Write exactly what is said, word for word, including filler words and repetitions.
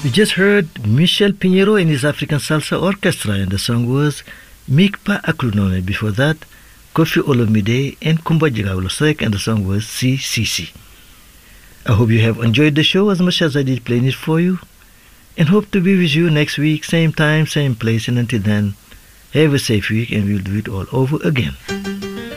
We just heard Michel Pinheiro and his African Salsa Orchestra, and the song was Mikpa Aklunone. Before that, Kofi Olomide and Kumba Jigawlosek, and the song was C C C. I hope you have enjoyed the show as much as I did playing it for you, and hope to be with you next week, same time, same place, and until then, have a safe week, and we'll do it all over again.